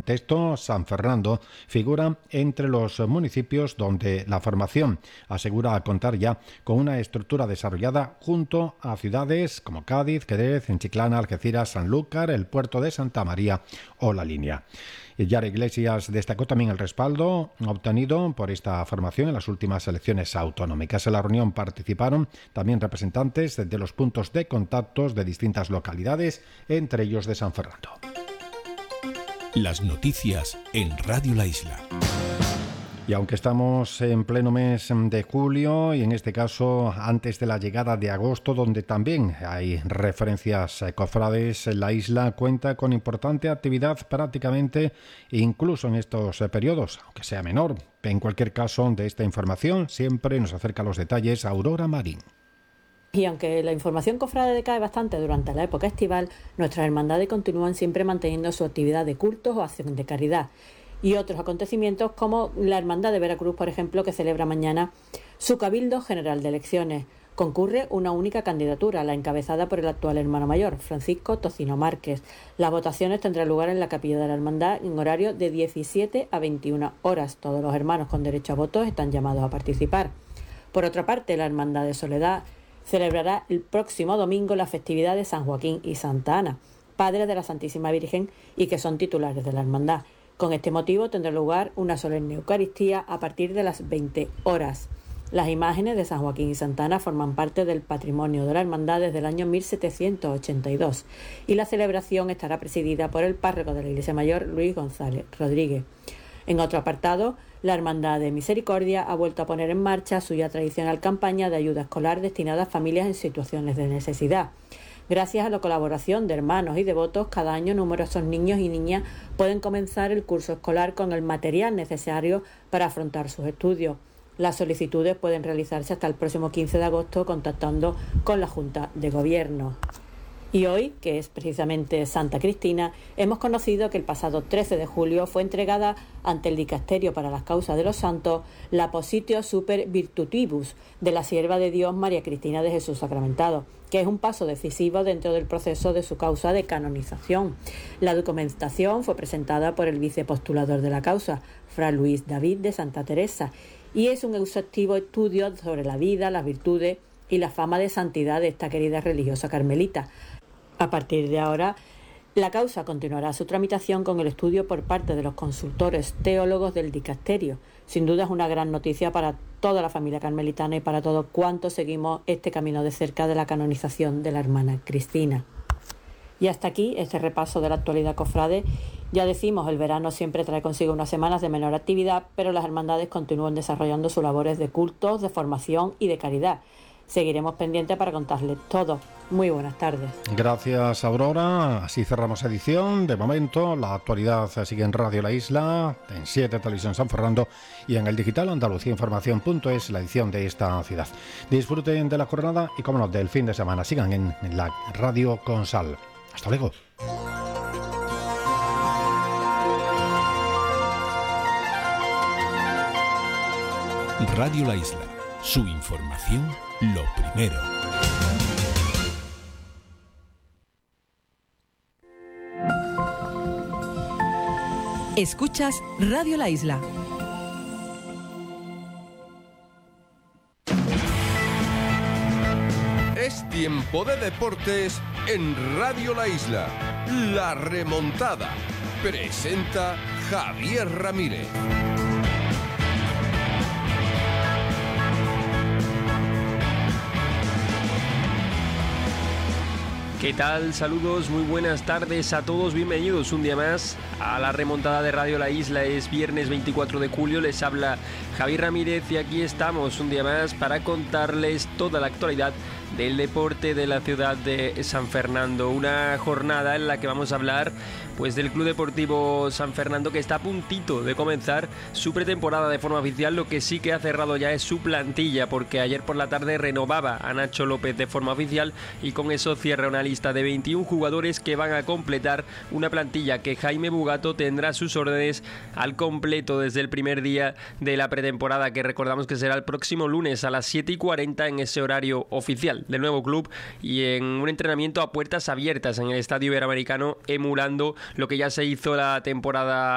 contexto, San Fernando figura entre los municipios donde la formación asegura contar ya con una estructura desarrollada junto a ciudades como Cádiz, Jerez, Chiclana, Algeciras, Sanlúcar, el puerto de Santa María o La Línea. Yara Iglesias destacó también el respaldo obtenido por esta formación en las últimas elecciones autonómicas. En la reunión participaron también representantes de los puntos de contactos de distintas localidades, entre ellos de San Fernando. Las noticias en Radio La Isla. Y aunque estamos en pleno mes de julio y en este caso antes de la llegada de agosto, donde también hay referencias cofrades, la isla cuenta con importante actividad prácticamente incluso en estos periodos, aunque sea menor. En cualquier caso, de esta información siempre nos acerca los detalles Aurora Marín. Y aunque la información cofrade decae bastante durante la época estival, nuestras hermandades continúan siempre manteniendo su actividad de cultos o acción de caridad. Y otros acontecimientos como la Hermandad de Veracruz, por ejemplo, que celebra mañana su Cabildo General de Elecciones. Concurre una única candidatura, la encabezada por el actual hermano mayor, Francisco Tocino Márquez. Las votaciones tendrán lugar en la capilla de la Hermandad en horario de 17 a 21 horas. Todos los hermanos con derecho a votos están llamados a participar. Por otra parte, la Hermandad de Soledad celebrará el próximo domingo la festividad de San Joaquín y Santa Ana, padres de la Santísima Virgen y que son titulares de la Hermandad. Con este motivo tendrá lugar una solemne Eucaristía a partir de las 20 horas. Las imágenes de San Joaquín y Santa Ana forman parte del patrimonio de la Hermandad desde el año 1782 y la celebración estará presidida por el párroco de la Iglesia Mayor, Luis González Rodríguez. En otro apartado, la Hermandad de Misericordia ha vuelto a poner en marcha su ya tradicional campaña de ayuda escolar destinada a familias en situaciones de necesidad. Gracias a la colaboración de hermanos y devotos, cada año numerosos niños y niñas pueden comenzar el curso escolar con el material necesario para afrontar sus estudios. Las solicitudes pueden realizarse hasta el próximo 15 de agosto contactando con la Junta de Gobierno. Y hoy, que es precisamente Santa Cristina, hemos conocido que el pasado 13 de julio fue entregada ante el Dicasterio para las Causas de los Santos la Positio Super Virtutibus de la Sierva de Dios María Cristina de Jesús Sacramentado, que es un paso decisivo dentro del proceso de su causa de canonización. La documentación fue presentada por el vicepostulador de la causa, Fray Luis David de Santa Teresa, y es un exhaustivo estudio sobre la vida, las virtudes y la fama de santidad de esta querida religiosa carmelita. A partir de ahora, la causa continuará su tramitación con el estudio por parte de los consultores teólogos del dicasterio. Sin duda es una gran noticia para toda la familia carmelitana y para todos cuantos seguimos este camino de cerca de la canonización de la hermana Cristina. Y hasta aquí este repaso de la actualidad cofrade. Ya decimos, el verano siempre trae consigo unas semanas de menor actividad, pero las hermandades continúan desarrollando sus labores de cultos, de formación y de caridad. Seguiremos pendientes para contarles todo. Muy buenas tardes. Gracias, Aurora. Así cerramos edición. De momento, la actualidad sigue en Radio La Isla, en 7 Televisión San Fernando y en el digital andaluciainformación.es, la edición de esta ciudad. Disfruten de la jornada y, como no, del fin de semana. Sigan en la Radio Consal. Hasta luego. Radio La Isla. Su información, lo primero. Escuchas Radio La Isla. Es tiempo de deportes en Radio La Isla. La remontada. Presenta Javier Ramírez. ¿Qué tal? Saludos, muy buenas tardes a todos, bienvenidos un día más a la remontada de Radio La Isla. Es viernes 24 de julio, les habla Javier Ramírez y aquí estamos un día más para contarles toda la actualidad del deporte de la ciudad de San Fernando. Una jornada en la que vamos a hablar pues del Club Deportivo San Fernando, que está a puntito de comenzar su pretemporada de forma oficial. Lo que sí que ha cerrado ya es su plantilla, porque ayer por la tarde renovaba a Nacho López de forma oficial y con eso cierra una lista de 21 jugadores que van a completar una plantilla que Jaime Bugato tendrá sus órdenes al completo desde el primer día de la pretemporada, que recordamos que será el próximo lunes a las 7:40 en ese horario oficial del nuevo club y en un entrenamiento a puertas abiertas en el Estadio Iberoamericano, emulando lo que ya se hizo la temporada